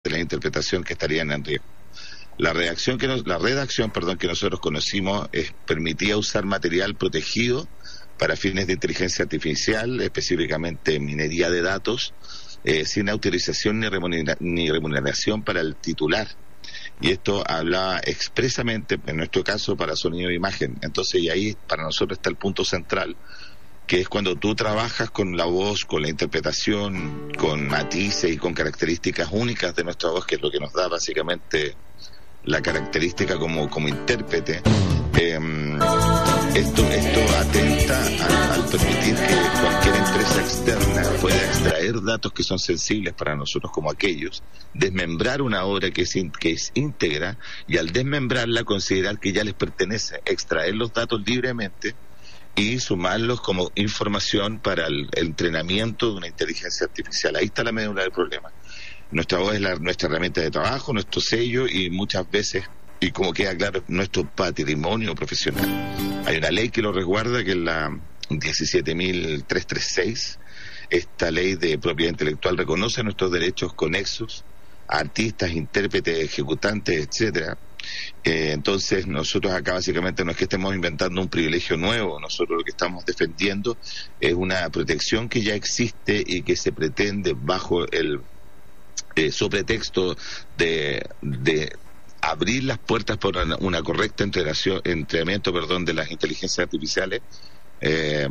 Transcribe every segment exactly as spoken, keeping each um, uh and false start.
la interpretación que estarían en riesgo. La redacción que nos, la redacción, perdón, que nosotros conocimos es, permitía usar material protegido para fines de inteligencia artificial, específicamente minería de datos, eh, sin autorización ni, remunera, ni remuneración para el titular. Y esto hablaba expresamente, en nuestro caso, para sonido e imagen. Entonces, y ahí para nosotros está el punto central, que es cuando tú trabajas con la voz, con la interpretación, con matices y con características únicas de nuestra voz, que es lo que nos da básicamente la característica como, como intérprete. Eh, esto, esto atenta al, al permitir que cualquier empresa externa pueda extraer datos que son sensibles para nosotros como aquellos, desmembrar una obra que es, in, que es íntegra, y al desmembrarla considerar que ya les pertenece, extraer los datos libremente y sumarlos como información para el, el entrenamiento de una inteligencia artificial. Ahí está la médula del problema. Nuestra voz es la, nuestra herramienta de trabajo, nuestro sello, y muchas veces, y como queda claro, nuestro patrimonio profesional. Hay una ley que lo resguarda, que es la diecisiete mil trescientos treinta y seis. Esta ley de propiedad intelectual reconoce nuestros derechos conexos a artistas, intérpretes, ejecutantes, etcétera. Eh, entonces nosotros acá básicamente no es que estemos inventando un privilegio nuevo, nosotros lo que estamos defendiendo es una protección que ya existe y que se pretende bajo el Eh, sobre texto de, de abrir las puertas por una, una correcta entrenamiento perdón, de las inteligencias artificiales eh,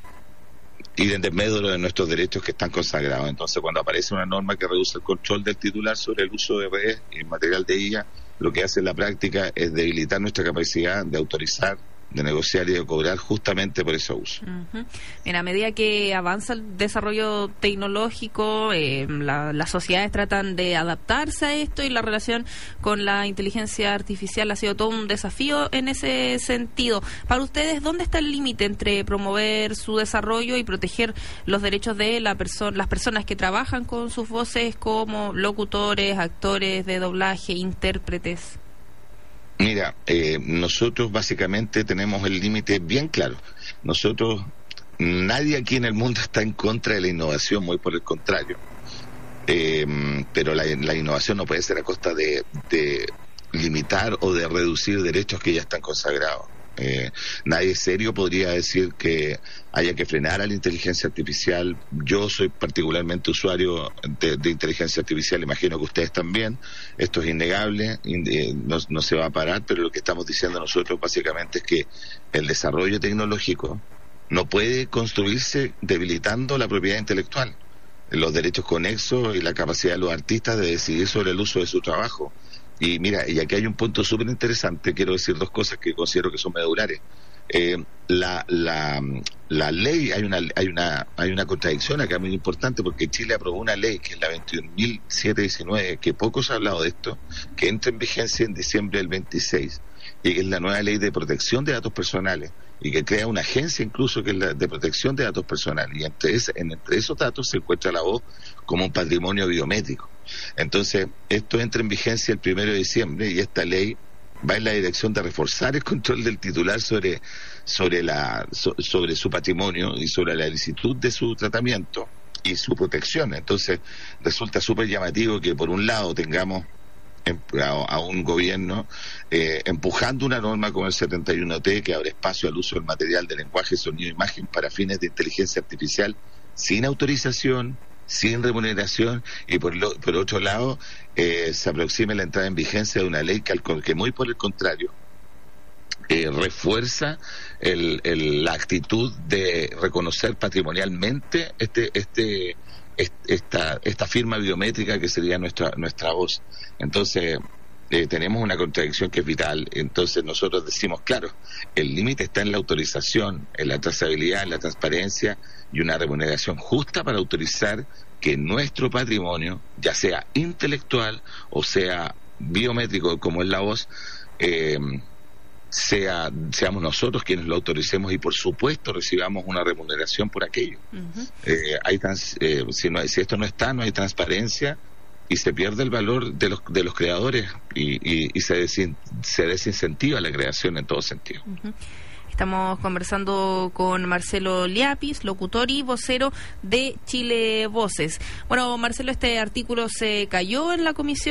y de desmedro de nuestros derechos que están consagrados. Entonces, cuando aparece una norma que reduce el control del titular sobre el uso de redes y material de I A, lo que hace en la práctica es debilitar nuestra capacidad de autorizar, de negociar y de cobrar justamente por ese uso. Uh-huh. Bien, a medida que avanza el desarrollo tecnológico, eh, la, las sociedades tratan de adaptarse a esto, y la relación con la inteligencia artificial ha sido todo un desafío en ese sentido. Para ustedes, ¿dónde está el límite entre promover su desarrollo y proteger los derechos de la perso- las personas que trabajan con sus voces como locutores, actores de doblaje, intérpretes? Mira, eh, nosotros básicamente tenemos el límite bien claro. Nosotros, nadie aquí en el mundo está en contra de la innovación, muy por el contrario. Eh, pero la, la innovación no puede ser a costa de, de limitar o de reducir derechos que ya están consagrados. Eh, nadie serio podría decir que haya que frenar a la inteligencia artificial. Yo soy particularmente usuario de, de inteligencia artificial, imagino que ustedes también. Esto es innegable, eh, no, no se va a parar, pero lo que estamos diciendo nosotros básicamente es que el desarrollo tecnológico no puede construirse debilitando la propiedad intelectual, los derechos conexos y la capacidad de los artistas de decidir sobre el uso de su trabajo. Y mira, y aquí hay un punto súper interesante, quiero decir dos cosas que considero que son medulares. Eh, la, la, la ley, hay una, hay una, hay una contradicción acá muy importante, porque Chile aprobó una ley que es la veintiún mil setecientos diecinueve, que poco se ha hablado de esto, que entra en vigencia en diciembre del veintiséis, y que es la nueva ley de protección de datos personales, y que crea una agencia incluso que es la de protección de datos personales, y entre, ese, en, entre esos datos se encuentra la voz como un patrimonio biométrico. Entonces, esto entra en vigencia el primero de diciembre, y esta ley va en la dirección de reforzar el control del titular sobre, sobre, la, so, sobre su patrimonio y sobre la licitud de su tratamiento y su protección. Entonces, resulta súper llamativo que por un lado tengamos a, a un gobierno eh, empujando una norma como el setenta y uno T, que abre espacio al uso del material de lenguaje, sonido e imagen para fines de inteligencia artificial sin autorización, sin remuneración, y por, lo, por otro lado eh, se aproxima la entrada en vigencia de una ley que, que muy por el contrario eh, refuerza el, el, la actitud de reconocer patrimonialmente este este, este esta esta firma biométrica que sería nuestra nuestra voz. Entonces eh, tenemos una contradicción que es vital. Entonces nosotros decimos, claro, el límite está en la autorización, en la trazabilidad, en la transparencia y una remuneración justa para autorizar que nuestro patrimonio, ya sea intelectual o sea biométrico como es la voz, eh, sea seamos nosotros quienes lo autoricemos, y por supuesto recibamos una remuneración por aquello. Uh-huh. eh, hay trans, eh, si, no, si esto no está, no hay transparencia, y se pierde el valor de los de los creadores, y, y, y se, desin, se desincentiva la creación en todo sentido. Uh-huh. Estamos conversando con Marcelo Liapis, locutor y vocero de Chile Voces. Bueno, Marcelo, este artículo se cayó en la comisión